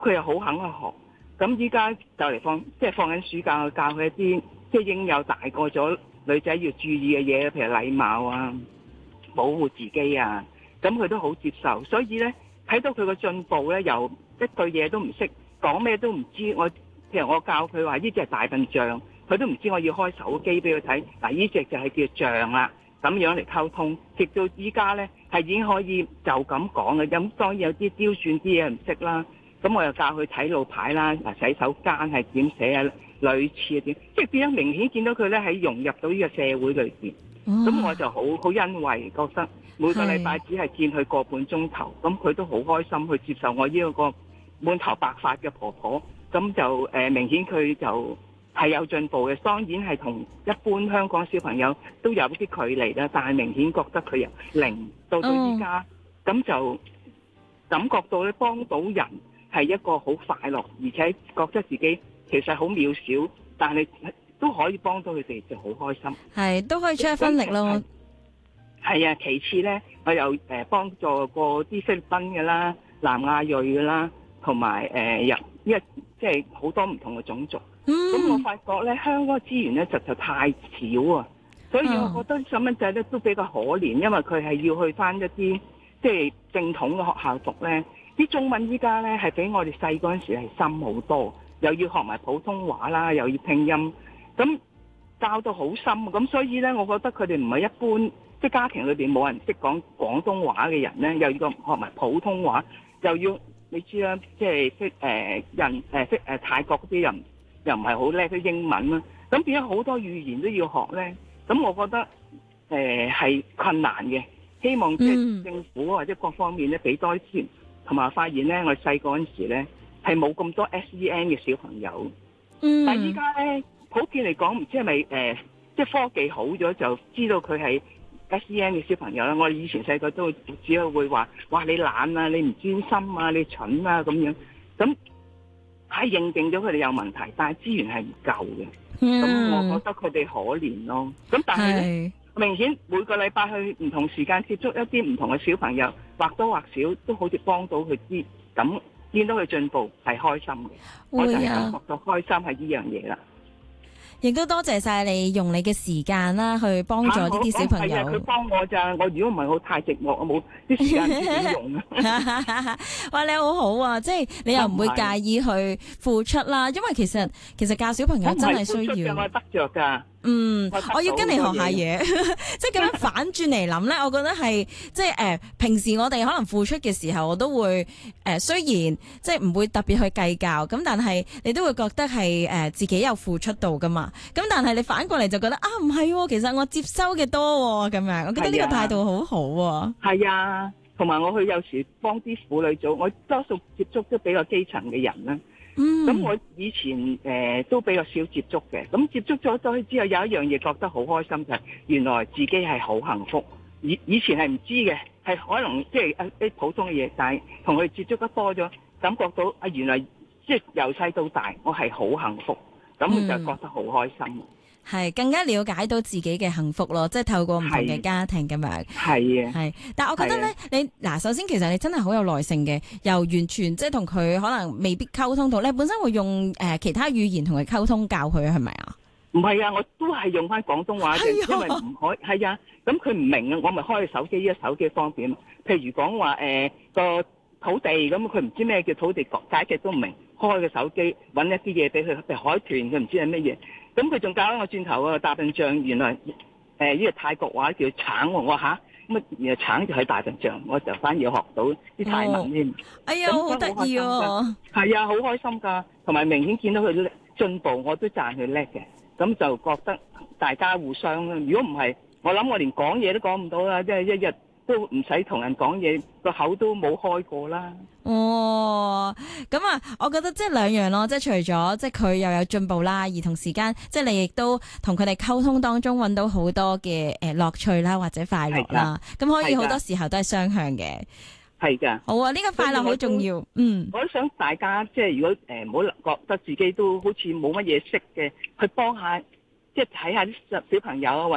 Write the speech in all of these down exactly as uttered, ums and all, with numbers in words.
佢又好肯去學。咁依家就嚟放，即係放緊暑假，教佢一啲即係應有大個咗女仔要注意嘅嘢，譬如禮貌啊、保護自己啊。咁佢都好接受，所以咧睇到佢個進步咧，由一句嘢都唔識，講咩都唔知。我譬如我教佢話呢隻係大笨象，佢都唔知我要開手機俾佢睇。嗱，呢隻就係叫象啦，咁樣嚟溝通。直到依家咧係已經可以就咁講嘅。咁當然有啲刁鑽啲嘢唔識啦。咁我又教佢睇路牌啦，嗱，洗手間係點寫啊，女廁係點，即係變咗明顯見到佢咧喺融入到呢個社會裏邊。咁、哦、我就好好欣慰，覺得每個禮拜只係見佢個半鐘頭，咁佢都好開心去接受我呢個滿頭白髮嘅婆婆。咁就誒、呃、明顯佢就係有進步嘅，當然係同一般香港小朋友都有啲距離啦，但係明顯覺得佢由零到到依家，咁、哦、就感覺到咧幫到人。係一個好快樂，而且覺得自己其實好渺小，但係都可以幫到佢哋，就好開心。 係都可以出一分力咯。 係啊，其次呢，我又誒幫助過啲菲律賓嘅啦、南亞裔嘅啦，同埋誒人，因為即係好多唔同嘅種族。咁、嗯、我發覺呢，香港資源呢實在太少啊，所以我覺得細蚊仔咧都比較可憐，因為佢係要去返一啲即係正統嘅學校讀呢。啲中文依家咧係比我哋細嗰陣時係深好多，又要學埋普通話啦，又要拼音，咁教到好深，咁所以咧，我覺得佢哋唔係一般，即係家庭裏邊冇人識講廣東話嘅人咧，又要學埋普通話，又要你知啦，即係識誒人誒識誒泰國嗰啲人又唔係好叻啲英文啦，咁變咗好多語言都要學咧，咁我覺得誒係、呃、困難嘅，希望即係政府或者各方面咧俾多啲資源。同埋發現咧，我哋細個嗰陣時咧係冇咁多 S E N 嘅小朋友，嗯、但係依家咧普遍嚟講，唔知係咪誒即係科技好咗，就知道佢係 S E N 嘅小朋友啦。我哋以前細個都只係會話：哇，你懶啊，你唔專心啊，你蠢啊咁樣。咁係認定咗佢哋有問題，但係資源係唔夠嘅。咁、嗯、我覺得佢哋可憐咯。咁但係咧，明顯每個禮拜去唔同時間接觸一啲唔同嘅小朋友，或多或少都好似幫到佢啲，咁見到佢進步係開心嘅，我就係感覺到開心係呢樣嘢啦。 亦都多謝晒你用你嘅時間啦，去幫助呢啲小朋友。 係啊，佢幫我咋，我如果唔係好太寂寞，我冇啲時間點用啊。 哇，你好好啊，即係你又唔會介意去付出啦，因為其實其實教小朋友真係需要。 我得着噶。 嗯，我，我要跟你學下嘢，即係咁樣反轉嚟諗咧，我覺得係即係誒、呃，平時我哋可能付出嘅時候，我都會誒、呃，雖然即係唔會特別去計較，咁但係你都會覺得係誒、呃、自己有付出到噶嘛，咁但係你反過嚟就覺得啊，唔係，其實我接收嘅多咁樣，我覺得呢個態度好好喎。係啊，同埋我去有時幫啲婦女組，我多數接觸都比較基層嘅人啦。咁、嗯、我以前誒、呃、都比較少接觸嘅，咁接觸咗咗之後有一樣嘢覺得好開心，就係、是、原來自己係好幸福。以以前係唔知嘅，係可能即係一啲普通嘅嘢，但係同佢接觸得多咗，感覺到啊原來即係由細到大我係好幸福，咁就覺得好開心。嗯係更加了解到自己嘅幸福咯，即係透過唔同嘅家庭咁樣。 係啊， 係。但係我覺得咧，你嗱，首先其實你真係好有耐性嘅，由完全即係同佢可能未必溝通到，你本身會用誒、呃、其他語言同佢溝通教佢係咪啊？ 唔係啊，我都係用翻廣東話嘅，因為唔可係啊。咁佢唔明啊，我咪開手機，呢個手機方便。譬如講話誒個土地咁，佢唔知咩叫土地，解釋都唔明，開個手機揾一啲嘢俾佢，譬如海豚，佢唔知係乜嘢。咁佢仲教咗我轉頭啊！大笨象原來誒呢、呃這個泰國話叫橙喎，我嚇咁啊，原來橙就係大笨象，我就反而學到啲泰文添、哦。哎呀，好得意喎！係啊，好開心㗎，同埋明顯見到佢進步，我都讚佢叻嘅。咁就覺得大家互相啦。如果唔係，我諗我連講嘢都講唔到啦，即係一日都唔使同人講嘢，個口都冇開過啦。 哦，咁啊，我覺得即係兩樣咯，即係除咗即係佢又有進步啦，而同時間即係你亦都同佢哋溝通當中揾到好多嘅誒樂趣啦，或者快樂啦，咁可以好多時候都係雙向嘅。係噶，好啊，呢、這個快樂好重要。嗯，我都想大家即係如果誒唔好覺得自己都好似冇乜嘢識嘅，去幫下，即係睇下啲小朋友啊，或者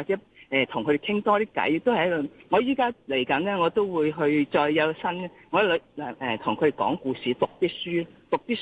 誒同佢哋傾多啲偈，都係一個。我依家嚟緊咧，我都會去再有新，我女誒同佢哋講故事，讀啲書，讀啲